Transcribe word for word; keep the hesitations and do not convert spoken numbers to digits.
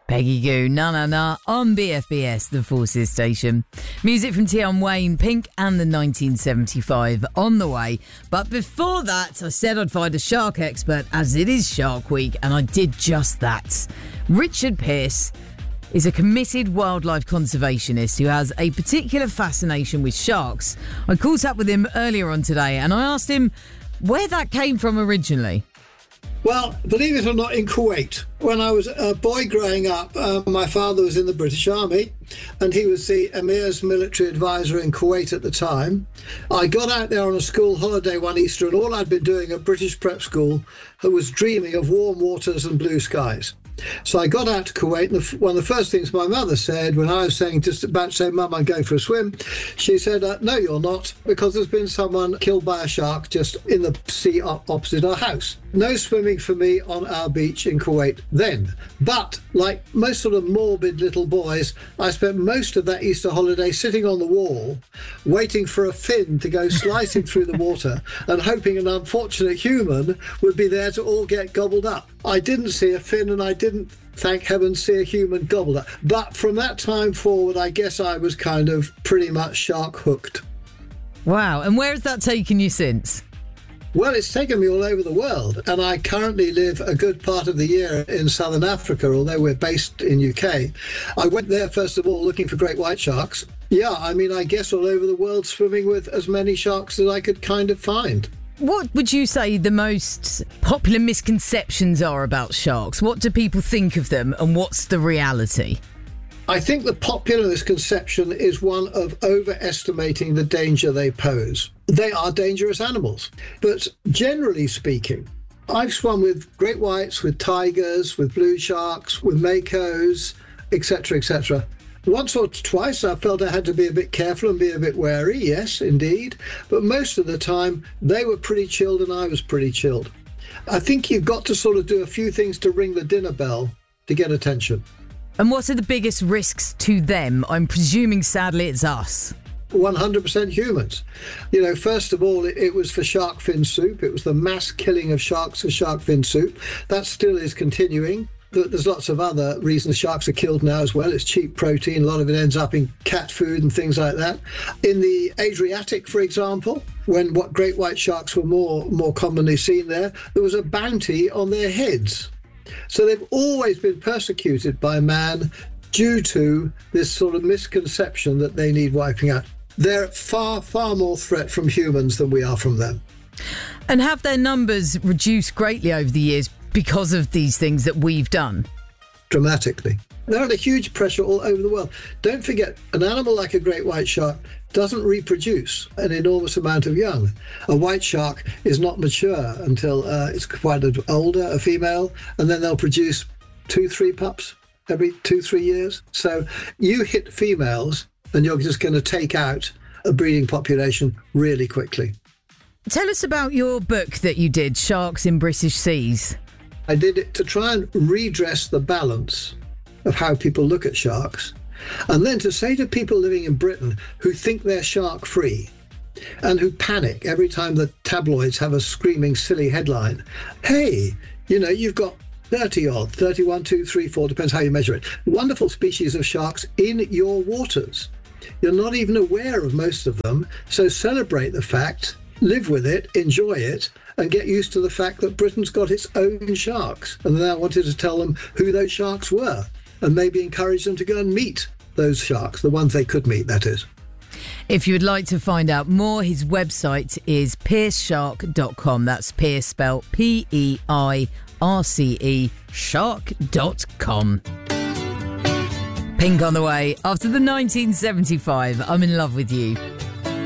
Peggy Gou, Na Na Na, on B F B S, the Forces station. Music from Tion Wayne, Pink and the nineteen seventy-five on the way. But before that, I said I'd find a shark expert, as it is Shark Week, and I did just that. Richard Pearce is a committed wildlife conservationist who has a particular fascination with sharks. I caught up with him earlier on today and I asked him where that came from originally. Well, believe it or not, in Kuwait, when I was a boy growing up, uh, my father was in the British Army and he was the Emir's military advisor in Kuwait at the time. I got out there on a school holiday one Easter and all I'd been doing at British prep school was dreaming of warm waters and blue skies. So I got out to Kuwait, and the, one of the first things my mother said when I was saying, just about to say, Mum, I'm going for a swim, she said, uh, no, you're not, because there's been someone killed by a shark just in the sea opposite our house. No swimming for me on our beach in Kuwait then. But like most sort of morbid little boys, I spent most of that Easter holiday sitting on the wall, waiting for a fin to go slicing through the water and hoping an unfortunate human would be there to all get gobbled up. I didn't see a fin and I didn't, thank heaven, see a human gobbled up. But from that time forward, I guess I was kind of pretty much shark hooked. Wow. And where has that taken you since? Well, it's taken me all over the world, and I currently live a good part of the year in southern Africa, although we're based in U K. I went there, first of all, looking for great white sharks. Yeah, I mean, I guess all over the world, swimming with as many sharks as I could kind of find. What would you say the most popular misconceptions are about sharks? What do people think of them, and what's the reality? I think the popular misconception is one of overestimating the danger they pose. They are dangerous animals. But generally speaking, I've swum with great whites, with tigers, with blue sharks, with makos, et cetera, et cetera. Once or twice I felt I had to be a bit careful and be a bit wary, yes, indeed. But most of the time, they were pretty chilled and I was pretty chilled. I think you've got to sort of do a few things to ring the dinner bell to get attention. And what are the biggest risks to them? I'm presuming, sadly, it's us. one hundred percent humans. You know, first of all, it, it was for shark fin soup. It was the mass killing of sharks for shark fin soup. That still is continuing. There's lots of other reasons sharks are killed now as well. It's cheap protein. A lot of it ends up in cat food and things like that. In the Adriatic, for example, when what great white sharks were more, more commonly seen there, there was a bounty on their heads. So they've always been persecuted by man due to this sort of misconception that they need wiping out. They're far, far more threat from humans than we are from them. And have their numbers reduced greatly over the years because of these things that we've done? Dramatically. They're under huge pressure all over the world. Don't forget, an animal like a great white shark doesn't reproduce an enormous amount of young. A white shark is not mature until uh, it's quite older, a female, and then they'll produce two, three pups every two, three years. So you hit females and you're just going to take out a breeding population really quickly. Tell us about your book that you did, Sharks in British Seas. I did it to try and redress the balance of how people look at sharks, and then to say to people living in Britain who think they're shark-free and who panic every time the tabloids have a screaming silly headline, hey, you know, you've got thirty odd, thirty-one, two, three, four, depends how you measure it, wonderful species of sharks in your waters. You're not even aware of most of them, so celebrate the fact, live with it, enjoy it, and get used to the fact that Britain's got its own sharks. And then I wanted to tell them who those sharks were and maybe encourage them to go and meet those sharks, the ones they could meet, that is. If you would like to find out more, his website is pearce shark dot com. That's Pearce spelled P E I R C E, shark dot com. Pink on the way after the nineteen seventy-five I'm in Love With You.